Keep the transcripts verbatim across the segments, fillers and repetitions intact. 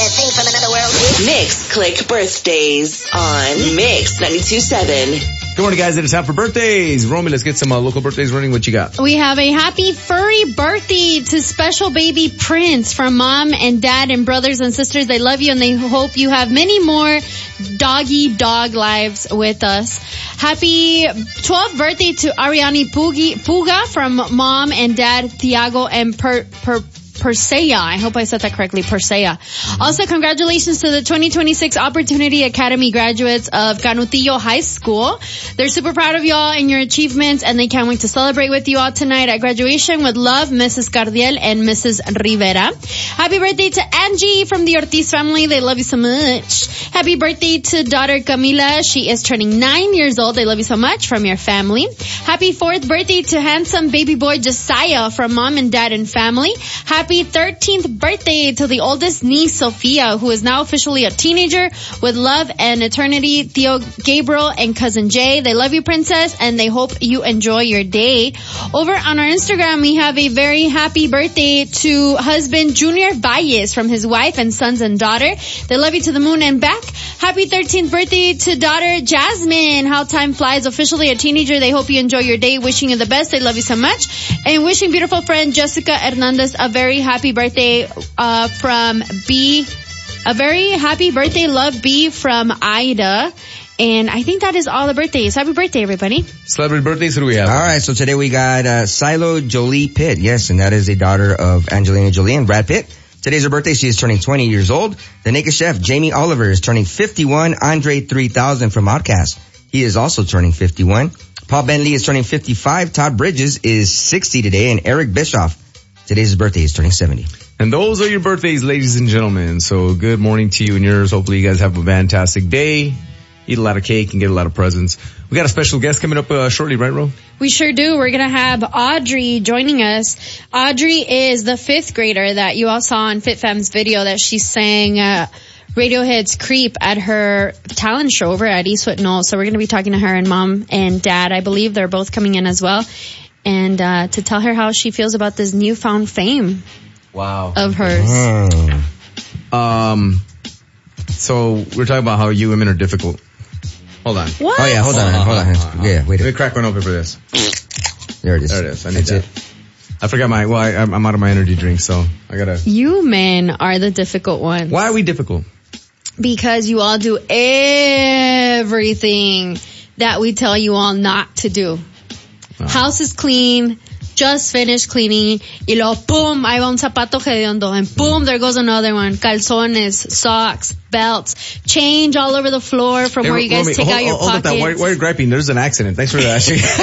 a thing from another world? Mix Click Birthdays on Mix ninety-two point seven. Good morning, guys. It is time for birthdays. Romy, let's get some uh, local birthdays running. What you got? We have a happy furry birthday to special baby Prince from mom and dad and brothers and sisters. They love you and they hope you have many more doggy dog lives with us. Happy twelfth birthday to Ariani Pugi, Puga from mom and dad Thiago and Per... per Persea. I hope I said that correctly. Persea. Also, congratulations to the twenty twenty-six Opportunity Academy graduates of Canutillo High School. They're super proud of y'all and your achievements, and they can't wait to celebrate with you all tonight at graduation. With love, Missus Cardiel and Missus Rivera. Happy birthday to Angie from the Ortiz family. They love you so much. Happy birthday to daughter Camila. She is turning nine years old. They love you so much from your family. Happy fourth birthday to handsome baby boy Josiah from mom and dad and family. Happy Happy thirteenth birthday to the oldest niece, Sophia, who is now officially a teenager. With love and eternity, Theo Gabriel and cousin Jay. They love you, princess, and they hope you enjoy your day. Over on our Instagram, we have a very happy birthday to husband Junior Valles from his wife and sons and daughter. They love you to the moon and back. Happy thirteenth birthday to daughter Jasmine. How time flies, officially a teenager. They hope you enjoy your day. Wishing you the best. They love you so much. And wishing beautiful friend Jessica Hernandez a very happy birthday uh from B. A very happy birthday, love B from Ida. And I think that is all the birthdays. Happy birthday, everybody. Celebrity birthdays, who do we have? All right, so today we got uh Silo Jolie Pitt. Yes, and that is a daughter of Angelina Jolie and Brad Pitt. Today's her birthday. She is turning twenty years old. The Naked Chef, Jamie Oliver, is turning fifty-one. Andre three thousand from Outkast, he is also turning fifty-one. Paul Bentley is turning fifty-five. Todd Bridges is sixty today. And Eric Bischoff, today's birthday, is turning seventy. And those are your birthdays, ladies and gentlemen. So good morning to you and yours. Hopefully you guys have a fantastic day. Eat a lot of cake and get a lot of presents. We got a special guest coming up uh, shortly, right, Ro? We sure do. We're going to have Audrey joining us. Audrey is the fifth grader that you all saw on FitFem's video that she sang uh, Radiohead's Creep at her talent show over at Eastwood Knowles. So we're going to be talking to her and mom and dad. I believe they're both coming in as well. And uh to tell her how she feels about this newfound fame. Wow. Of hers. Mm. Um, so we're talking about how you women are difficult. Hold on. What? Oh yeah, hold on, hold on. Hold on. Hold on. Yeah, wait. Let me crack one open for this. There it is. There it is. I need That's that. it. I forgot my, well, I, I'm out of my energy drink, so I gotta. You men are the difficult ones. Why are we difficult? Because you all do everything that we tell you all not to do. Oh. House is clean, just finished cleaning, y luego, boom, ahí va un zapato hediondo, and boom, there goes another one. Calzones, socks, belts, change all over the floor from hey, where you guys Romy, take hold, out your hold pockets. That. Why, why are you griping? There's an accident. Thanks for that.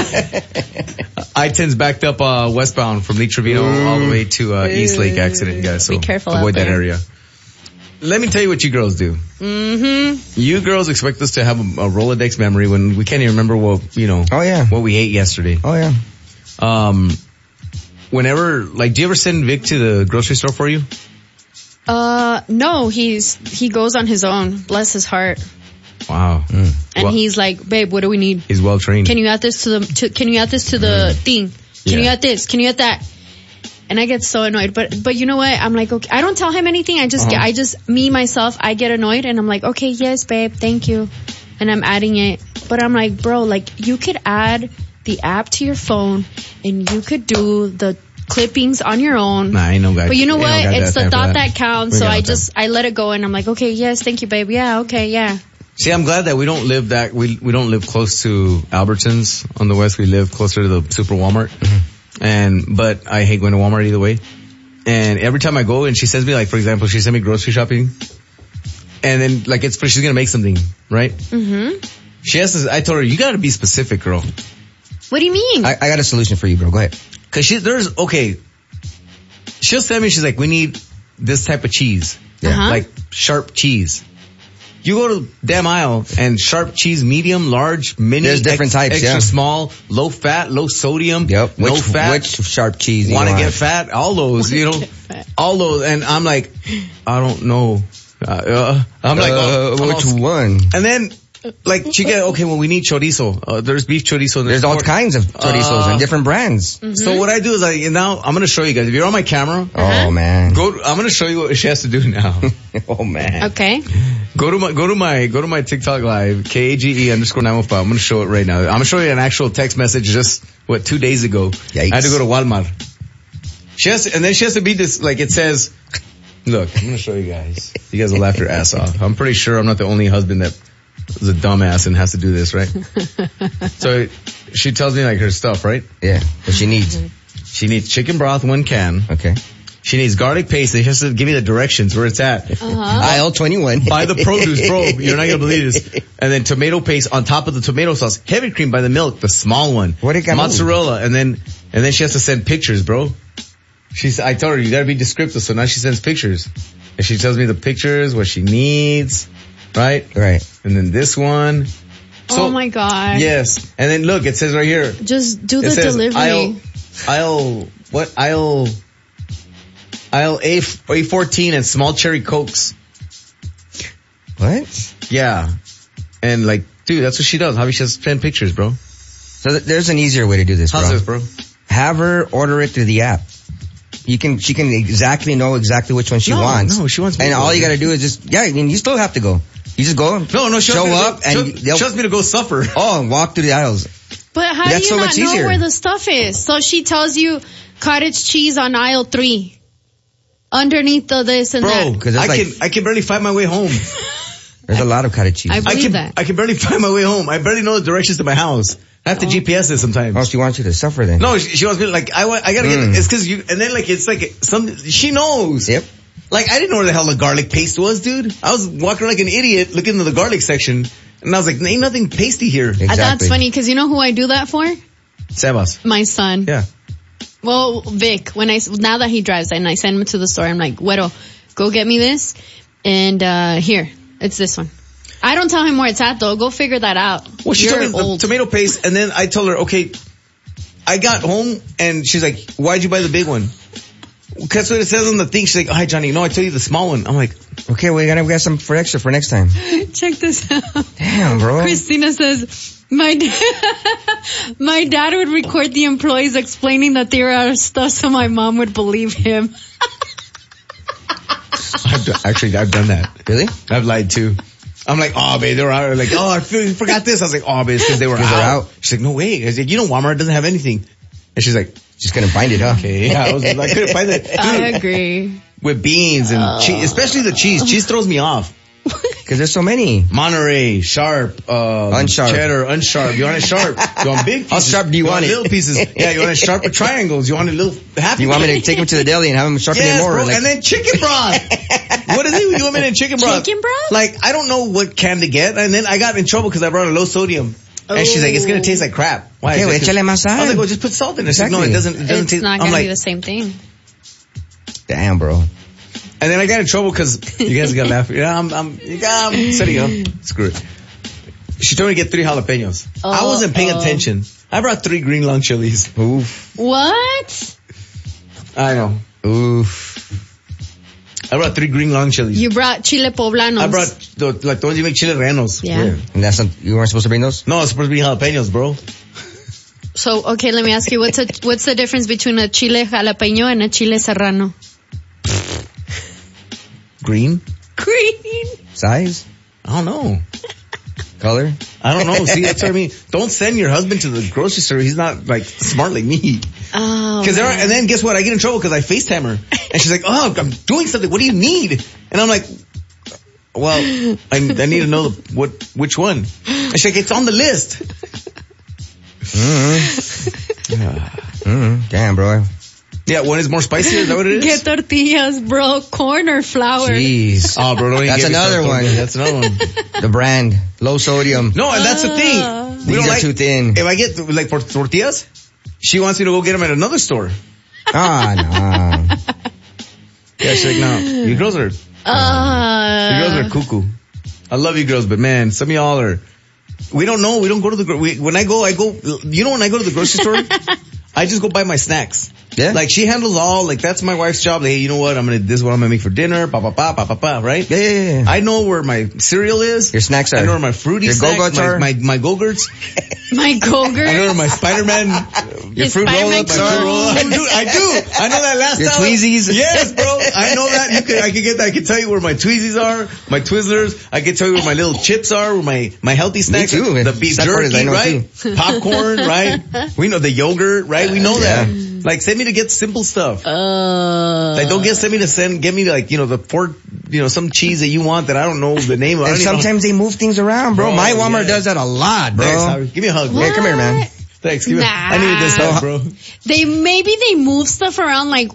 I ten's backed up uh westbound from Lake Trevino mm. all the way to uh, East Lake accident, guys. So be careful avoid out there. that area. Let me tell you what you girls do. Mm-hmm. You girls expect us to have a, a Rolodex memory when we can't even remember what, you know, oh, yeah. what we ate yesterday. Oh, yeah. Um, whenever, like, do you ever send Vic to the grocery store for you? Uh, no, he's, he goes on his own. Bless his heart. Wow. Mm. And well, he's like, babe, what do we need? He's well trained. Can you add this to the, to, can you add this to the mm. thing? Can yeah. you add this? Can you add that? And I get so annoyed, but, but you know what? I'm like, okay, I don't tell him anything. I just uh-huh. get, I just, me, myself, I get annoyed and I'm like, okay, yes, babe, thank you. And I'm adding it. But I'm like, bro, like, you could add the app to your phone and you could do the clippings on your own. Nah, I know, guys. But you know what? It's the thought that, that counts. So I just, time. I let it go and I'm like, okay, yes, thank you, babe. Yeah, okay, yeah. See, I'm glad that we don't live that, we, we don't live close to Albertsons on the west. We live closer to the Super Walmart. Mm-hmm. And, but I hate going to Walmart either way. And every time I go and she sends me, like, for example, she sent me grocery shopping. And then, like, it's, she's gonna make something, right? Mm-hmm. She has to, I told her, you gotta be specific, girl. What do you mean? I, I got a solution for you, bro. Go ahead. Cause she, there's, okay. She'll send me, she's like, we need this type of cheese. Yeah. Uh-huh. Like, sharp cheese. You go to damn aisle and sharp cheese, medium, large, mini. There's different ex, types, extra yeah. small, low fat, low sodium. Yep. No which, fat. Which sharp cheese you want? Want to get fat? All those, you know, all those. And I'm like, I don't know. Uh, uh, I'm like, uh, oh, which almost. one? And then like chicken, okay, well we need chorizo. Uh, there's beef chorizo. And There's all pork. kinds of chorizos Uh, and different brands. Mm-hmm. So what I do is I, now I'm going to show you guys. If you're on my camera, Oh man. go, I'm going to show you what she has to do now. Oh man. Okay. Go to my, go to my, go to my TikTok live, K A G E underscore nine one five. I'm going to show it right now. I'm going to show you an actual text message just, what, two days ago. Yikes. I had to go to Walmart. She has to, and then she has to be this, like it says, look, I'm going to show you guys. You guys will laugh your ass off. I'm pretty sure I'm not the only husband that is a dumbass and has to do this, right? So she tells me like her stuff, right? Yeah. What she needs. She needs chicken broth, one can. Okay. She needs garlic paste. She has to give me the directions where it's at. Uh-huh. Aisle twenty-one. Buy the produce, bro. You're not gonna believe this. And then tomato paste on top of the tomato sauce. Heavy cream by the milk, the small one. What it got Mozzarella, and then and then she has to send pictures, bro. She's. I told her you gotta be descriptive, so now she sends pictures, and she tells me the pictures, what she needs, right? Right. And then this one. So, Oh my God. yes. And then look, it says right here. Just do It the says delivery. aisle, aisle, what aisle? Aisle A, A fourteen and small cherry cokes. What? Yeah. And like, dude, that's what she does. Javi, she has ten pictures, bro. So th- there's an easier way to do this, bro. How's this, bro? Have her order it through the app. You can, she can exactly know exactly which one she No, wants. no, she wants me And to all go. you gotta do is just, yeah, I mean, you still have to go. You just go. No, no, she show wants me to up go, and she, they'll, she wants me to go suffer. oh, and walk through the aisles. But how That's do you so not much know easier. where the stuff is? So she tells you cottage cheese on aisle three. Underneath the this and Bro, that. Because I it's like- can, I can barely find my way home. There's a lot of cottage cheese. I I believe can, that. I can barely find my way home. I barely know the directions to my house. I have to G P S it sometimes. Oh, she wants you to suffer then. No, she, she wants me to, like, I want, I gotta Mm. get, it's cause you, and then like, it's like, some, she knows. Yep. Like, I didn't know where the hell the garlic paste was, dude. I was walking like an idiot looking into the garlic section, and I was like, ain't nothing pasty here. Exactly. That's funny because you know who I do that for? Sebas. My son. Yeah. Well, Vic, when I, now that he drives and I send him to the store, I'm like, Güero, go get me this. And, uh, here, it's this one. I don't tell him where it's at though. Go figure that out. Well, she You're told me old. the tomato paste, and then I told her, okay, I got home, and she's like, why'd you buy the big one? That's what it says on the thing. She's like, oh, hi, Johnny. No, I told you the small one. I'm like, Okay, we gotta get some for extra for next time. Check this out. Damn, bro. Christina says, my dad, my dad would record the employees explaining that they were out of stuff so my mom would believe him. I've done, actually, I've done that. Really? I've lied too. I'm like, oh, babe, they were out. Like, oh, I feel- forgot this. I was like, oh, babe, it's because they were 'Cause out. they're out. She's like, no way. I was like, you know, Walmart doesn't have anything. And she's like, Just couldn't find it, huh? okay, yeah. I was like, I couldn't find it. I Dude, agree. with beans and cheese, especially the cheese. Cheese throws me off. Because there's so many. Monterey, sharp, uh, Unsharp. cheddar, unsharp. You want it sharp? You want big pieces? How sharp do you want it? Little pieces. Yeah, you want it sharp with triangles. You want it little happy. You want me to take him to the deli and have him sharpen Yes, it more? bro. Like, And then chicken broth. What is it? You want me in chicken broth? Chicken broth? Like, I don't know what can to get. And then I got in trouble because I brought a low sodium. And she's like, it's going to taste like crap. Why? Okay, Is it well, 'cause- échale más sal. I was like, well, just put salt in it. She's like, no, it Exactly. doesn't, it doesn't It's taste. not I'm gonna like, be the same thing. damn, bro. and then I got in trouble because you guys got to laugh. Yeah, I'm, I'm, yeah, I'm setting up. Screw it. She told me to get three jalapenos. I Oh, wasn't paying oh. attention. I brought three green long chilies. Oof. What? I know. Oof. I brought three green long chilies. You brought chile poblanos. I brought the, like the ones you make chile rellenos. Yeah. And that's not, you weren't supposed to bring those? No, it's supposed to be jalapenos, bro. So, okay, let me ask you, what's a, what's the difference between a chile jalapeño and a chile serrano? Green? Green. Size? I don't know. Color? I don't know. See, that's what I mean. Don't send your husband to the grocery store. He's not like smart like me. Oh. Cause there are, and then guess what? I get in trouble because I FaceTime her. And she's like, oh, I'm doing something. What do you need? And I'm like, well, I, I need to know the, what, which one. And she's like, it's on the list. Mm-hmm. Damn, bro. Yeah, one is more spicy. Is that what it is? Get tortillas, bro. Corn or flour? Jeez. Oh, bro, don't even That's get me another started. one. That's another one. The brand. Low sodium. No, and that's the thing. Ah. We These don't are like, too thin. if I get, like, for tortillas, she wants me to go get them at another store. Ah, nah. Yeah, she's like, no, you girls are, Uh, you girls are cuckoo. I love you girls, but man, some of y'all are, we don't know, we don't go to the, gro- we, when I go, I go, you know when I go to the grocery store, I just go buy my snacks. Yeah. Like she handles all, like that's my wife's job. Like, hey, you know what? I'm gonna, this is what I'm gonna make for dinner. Pa pa pa pa pa pa. Right? Yeah, yeah, yeah. I know where my cereal is. Your snacks are. I know where my fruity Your snacks, Go-Gurts my, are. my, my Go-Gurts. My Go-Gurt. I know where my Spider-Man, your fruit roll Spider-Man up, my fruit roll up. I do, I do. I know that last Your time. Tweezies. Yes, bro. I know that. You could, I could get that. I can tell you where my Tweezies are, my Twizzlers. I can tell you where my little chips are, where my, my healthy snacks Me too. are. The beef That part is I jerky, know right? too. Popcorn, right? We know the yogurt, right? We know Yeah. that. Like, send me to get simple stuff. Uh, Like, don't get, send me to send, get me like, you know, the four, you know, some cheese that you want that I don't know the name of. I And don't even know. sometimes they move things around, bro. Bro, My Walmart yeah. does that a lot, bro. Thanks, Javi. Give me a hug, bro. Hey, come here, man. Thanks. Give me Nah. a, I needed this hug, bro. they maybe they move stuff around like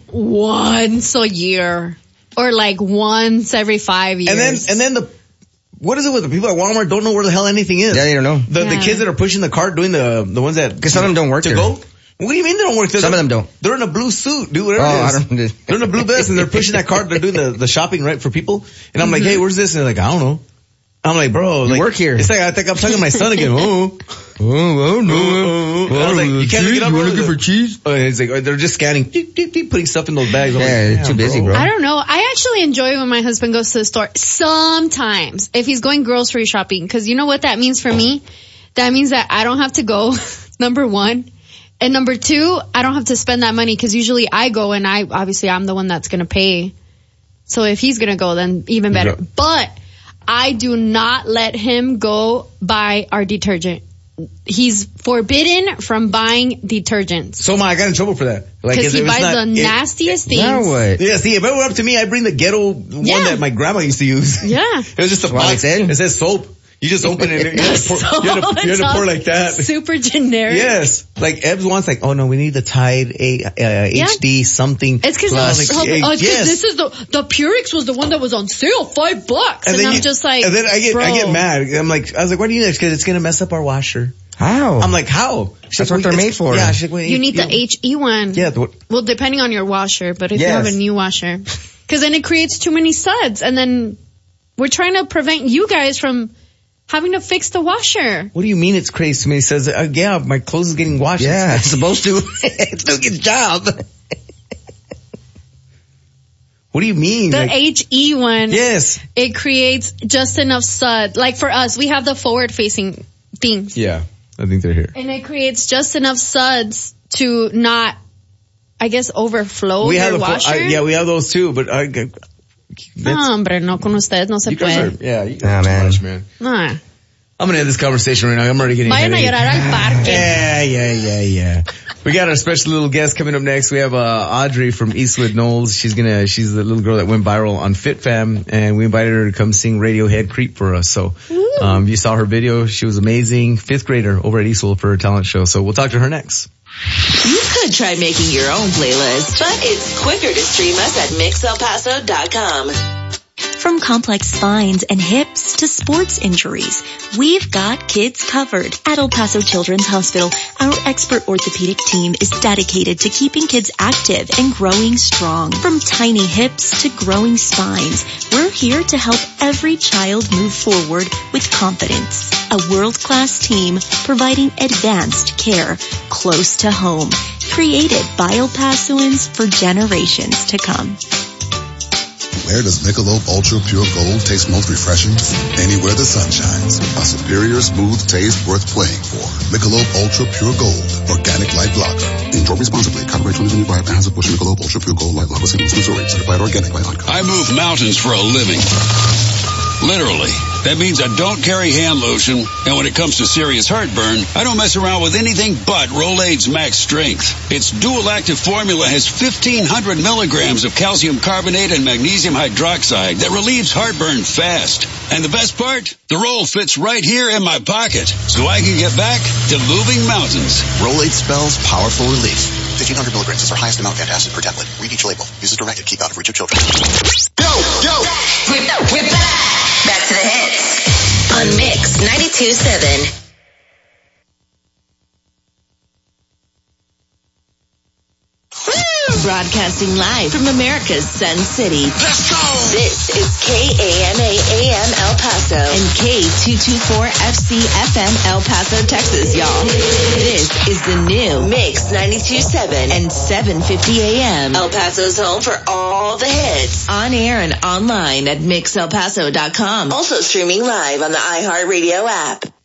once a year or like once every five years. And then, and then the, what is it with the people at Walmart don't know where the hell anything is? Yeah, they don't know. The, the Yeah. kids that are pushing the cart doing the, the ones that. Because some of them don't work to there. go. What do you mean they don't work there? Some of them don't. They're in a blue suit, dude, whatever Oh, it is. I don't- They're in a blue vest and they're pushing that cart. They're doing the, the shopping, right, for people. And I'm like, hey, where's this? And they're like, I don't know. I'm like, bro, You like, work here. It's like, I think I'm talking to my son again. Oh, Oh, oh, no. oh, oh. I was like, you can't look it up. You bro. looking for cheese? Oh, he's like, oh, they're just scanning, deep, deep, deep, putting stuff in those bags. I'm Yeah, like, they're too damn, busy, bro. I don't know. I actually enjoy when my husband goes to the store sometimes if he's going grocery shopping, because you know what that means for me? That means that I don't have to go, number one. And number two, I don't have to spend that money because usually I go and I, obviously I'm the one that's going to pay. So if he's going to go, then even better. Yeah. But I do not let him go buy our detergent. He's forbidden from buying detergents So, ma, I got in trouble for that. Like, because if he it's buys not- the it- nastiest things. Now what? Yeah, see, if it were up to me, I'd bring the ghetto one Yeah. that my grandma used to use. Yeah. It was just a Well, box. it's in. It says soap. You just open it. You have to pour, you have to, you have to It's pour all like that. Super generic. Yes. Like Ebbs wants like, oh no, we need the Tide A, uh, H D something. It's because plus. oh, Like, oh, it's 'cause yes. this is the the Purix was the one that was on sale, five bucks, and, then I'm you- just like, and then I get, bro. I get mad. I'm like, I was like, why do you need this? Because it's gonna mess up our washer. How? I'm like, how? She's That's like, what they're it's- made for. Yeah. She's like, well, You need the H E one. Yeah. The, Well, depending on your washer, but if you Yes. have a new washer, because then it creates too many suds, and then we're trying to prevent you guys from having to fix the washer. what do you mean it's crazy to me? He says, uh, yeah, my clothes is getting washed. yeah, it's supposed to. It's doing its job. What do you mean? The Like, H E one, yes. it creates just enough sud. Like for us, we have the forward-facing things. Yeah. I think they're here. And it creates just enough suds to not, I guess, overflow We your have the, washer. I, yeah, we have those too, but I, no, that's, hombre, no, con ustedes no se you guys are, puede. yeah, you guys Nah, are too man. much, man. Nah. I'm gonna end this conversation right now. I'm already getting Vayan a headache. llorar al parque. Yeah, yeah, yeah, yeah. We got our special little guest coming up next. We have, uh, Audrey from Eastwood Knowles. She's gonna, she's the little girl that went viral on FitFam, and we invited her to come sing Radiohead Creep for us. So, um, you saw her video. She was amazing. Fifth grader over at Eastwood for her talent show. So we'll talk to her next. You could try making your own playlist, but it's quicker to stream us at mix el paso dot com. From complex spines and hips to sports injuries, we've got kids covered. At El Paso Children's Hospital, our expert orthopedic team is dedicated to keeping kids active and growing strong. From tiny hips to growing spines, we're here to help every child move forward with confidence. A world-class team providing advanced care close to home, created by El Pasoans for generations to come. Where does Michelob Ultra Pure Gold taste most refreshing? Anywhere the sun shines. A superior smooth taste worth playing for. Michelob Ultra Pure Gold. Organic Light Lager. Enjoy responsibly. Copyright twenty twenty-five. Anheuser-Busch Michelob Ultra Pure Gold Light Lager. Saint Louis, Missouri. Certified organic by Oncom. I move mountains for a living. Literally. That means I don't carry hand lotion, and when it comes to serious heartburn, I don't mess around with anything but Rolaids Max Strength. Its dual-active formula has fifteen hundred milligrams of calcium carbonate and magnesium hydroxide that relieves heartburn fast. And the best part? The roll fits right here in my pocket, so I can get back to moving mountains. Rolaids spells powerful relief. fifteen hundred milligrams is our highest amount of antacid per tablet. Read each label. Use as directed. Keep out of reach of children. Yo, yo! We're, we're back! Back to the hits on Mix ninety-two point seven. Woo! We're broadcasting live from America's Sun City. Let's go! This is K A M A A M El Paso and K two twenty-four F C F M El Paso, Texas, y'all. This is the new Mix ninety-two point seven and seven fifty A M. El Paso's home for all the hits. On air and online at mix el paso dot com. Also streaming live on the iHeartRadio app.